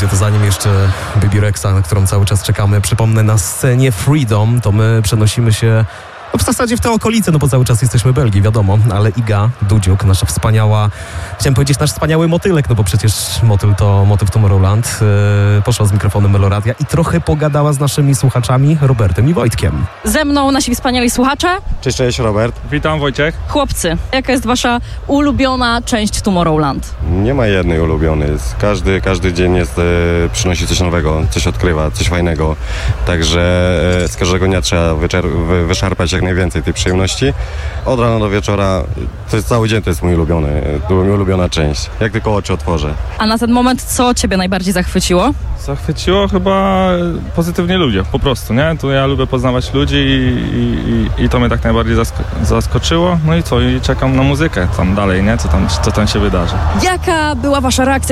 będzie, to zanim jeszcze Baby Rexa, na którą cały czas czekamy, przypomnę, na scenie Freedom, to my przenosimy się w zasadzie w te okolice, no bo cały czas jesteśmy w Belgii, wiadomo, ale Iga Dudziuk, nasza wspaniała, chciałem powiedzieć nasz wspaniały motylek, no bo przecież motyl to motyw Tomorrowland, poszła z mikrofonem Meloradia i trochę pogadała z naszymi słuchaczami Robertem i Wojtkiem. Ze mną nasi wspaniali słuchacze. Cześć Robert. Witam, Wojciech. Chłopcy, jaka jest wasza ulubiona część Tomorrowland? Nie ma jednej ulubionej. Każdy dzień przynosi coś nowego, coś odkrywa, coś fajnego. Także z każdego dnia trzeba wyszarpać jak najwięcej tej przyjemności. Od rana do wieczora, to jest cały dzień, to jest mój ulubiona część. Jak tylko oczy otworzę. A na ten moment co ciebie najbardziej zachwyciło? Zachwyciło chyba pozytywnie ludzie, po prostu, nie? To ja lubię poznawać ludzi i to mnie tak najbardziej zaskoczyło. No i co? I czekam na muzykę tam dalej, nie? Co tam się wydarzy. Jaka była wasza reakcja,